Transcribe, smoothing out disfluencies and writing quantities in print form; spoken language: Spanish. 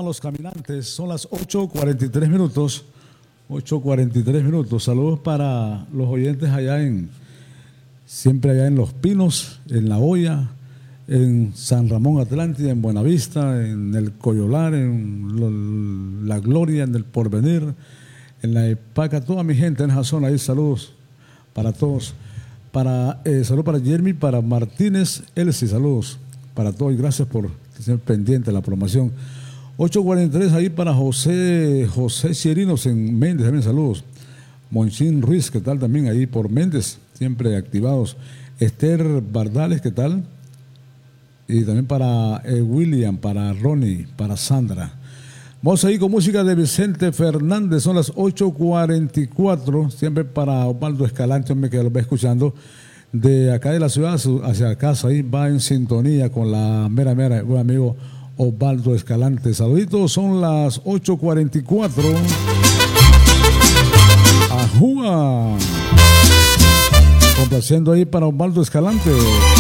los caminantes. Son las 8:43 minutos. 8:43 minutos. Saludos para los oyentes siempre allá en Los Pinos, en La Hoya, en San Ramón Atlántida, en Buenavista, en el Coyolar, en La Gloria, en el Porvenir, en la Epaca, toda mi gente en esa zona ahí. Saludos para todos. Saludos para Jeremy, para Martínez, Elsie, saludos para todos y gracias por ser pendiente de la programación. 8:43 ahí para José Chirinos en Méndez, también saludos. Monchín Ruiz, ¿qué tal? También ahí por Méndez, siempre activados. Esther Bardales, ¿qué tal? Y también para William, para Ronnie, para Sandra. Vamos ahí con música de Vicente Fernández, son las 8:44, siempre para Osvaldo Escalante, hombre, que lo va escuchando de acá de la ciudad hacia casa, ahí va en sintonía con la mera, buen amigo Osvaldo Escalante. Saluditos, son las 8:44. Ajúa. Complaciendo ahí para Osvaldo Escalante.